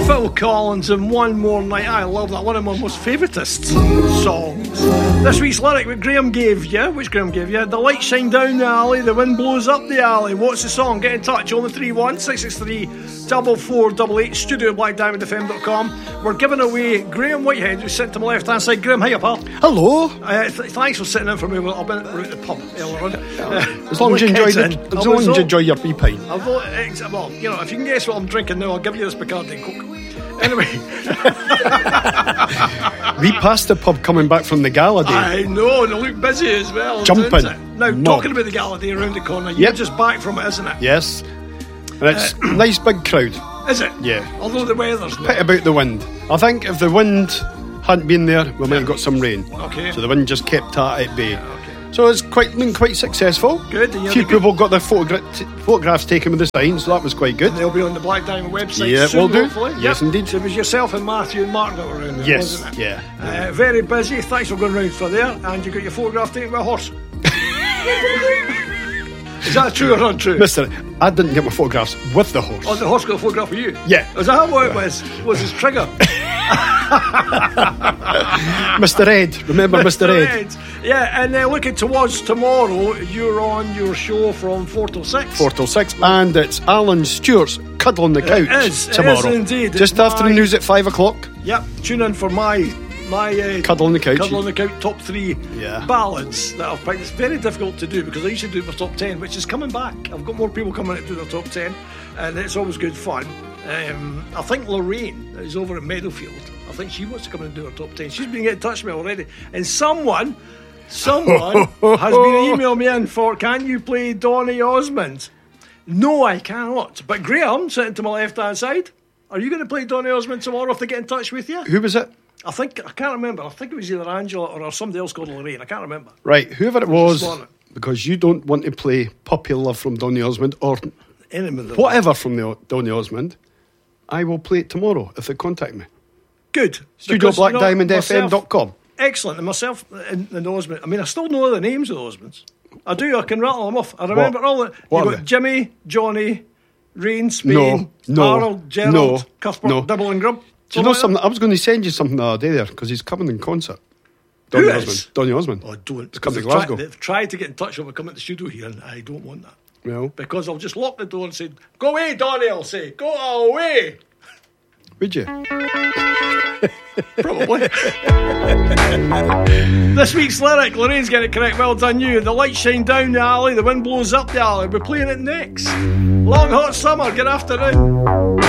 Phil Collins and One More Night. I love that. One of my most favouriteest songs. This week's lyric that Graham gave you. Which Graham gave you? The lights shine down the alley, the wind blows up the alley. What's the song? Get in touch. 031 663 4488. Studio at blackdiamondfm.com. We're giving away Graham Whitehead, who's sitting to my left hand side. Graham, hiya, pal. Hello. Thanks for sitting in for me. I've been at the pub earlier on. As long as you enjoy your pea pint. Well, you know, if you can guess what I'm drinking now, I'll give you this Bacardi and Coke. Anyway. We passed the pub coming back from the gala day. I know, and they look busy as well. Jumping. Now, talking about the gala day around the corner, you're just back from it, isn't it? Yes. And it's a nice big crowd. Is it? Yeah. Although the weather's not. Pit about the wind. I think if the wind hadn't been there, we might have got some rain. Okay. So the wind just kept that at bay. Yeah, okay. So it's been quite successful. Good. A few people got their photographs taken with the sign, so that was quite good. And they'll be on the Black Diamond website soon, will do. Hopefully. Yes, indeed. So it was yourself and Matthew and Mark that were around there, wasn't it? Yeah. Very busy. Thanks for going round for there. And you got your photograph taken with a horse. Is that true or not true? Mister, I didn't get my photographs with the horse. Oh, the horse got a photograph of you? Yeah. Is that what it was? Was his trigger? Mr. Ed. Remember Mr. Ed? Yeah, and looking towards tomorrow, you're on your show from 4 till 6. 4 till 6. And it's Alan Stewart's Cuddle on the Couch tomorrow. It is indeed. Just after the news at 5 o'clock. Yep, tune in for my Cuddle on the Couch. Cuddle on the Couch top 3 ballads that I've picked. It's very difficult to do because I usually do my top 10, which is coming back. I've got more people coming out to do their top 10, and it's always good fun. I think Lorraine is over at Meadowfield. I think she wants to come and do her top 10. She's been getting in touch with me already, and someone has been emailing me in for, can you play Donny Osmond? No, I cannot. But Graham, sitting to my left hand side, are you going to play Donny Osmond tomorrow if they get in touch with you? Who was it? I can't remember. I think it was either Angela or somebody else called Lorraine. I can't remember. Right, whoever it was, because you don't want to play Puppy Love from Donny Osmond or whatever from Donny Osmond, I will play it tomorrow if they contact me. Good. Studio blackdiamondfm.com. Excellent. And myself and the Osmond. I mean, I still know the names of the Osmonds. I do. I can rattle them off. I remember all the. You've got Jimmy, Johnny, Rain, Spain, Harold, Gerald, Cuthbert, Dibble and Grub. Do you know something? I was going to send you something the other day there because he's coming in concert. Donny Osmond. Oh, don't. He's coming to Glasgow. They've tried to get in touch with me coming to the studio here, and I don't want that. Well, because I'll just lock the door and say, "Go away, Donny." I'll say, "Go away." Would you? Probably. This week's lyric, Lorraine's getting it correct. Well done, you. The lights shine down the alley, the wind blows up the alley. We're playing it next. Long hot summer. Good afternoon.